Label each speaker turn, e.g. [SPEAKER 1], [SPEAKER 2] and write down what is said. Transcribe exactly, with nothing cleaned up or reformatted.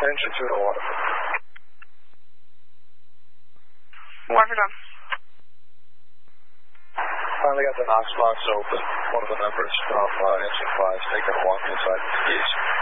[SPEAKER 1] engine two to Waterford.
[SPEAKER 2] Waterford on.
[SPEAKER 1] Finally got the Knox box open. One of the members from uh, engine five is taking a walk inside the keys.